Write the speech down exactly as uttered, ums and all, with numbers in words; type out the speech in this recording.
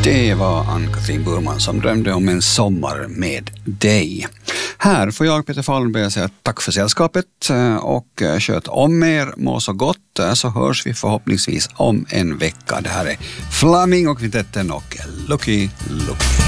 Det var Ann-Katrin Burman som drömde om en sommar med dig. Här får jag, Peter Fallenberg, säga tack för sällskapet och sköt om er, må så gott, så hörs vi förhoppningsvis om en vecka. Det här är Flaming och Kvintetten och Lucky Lucky.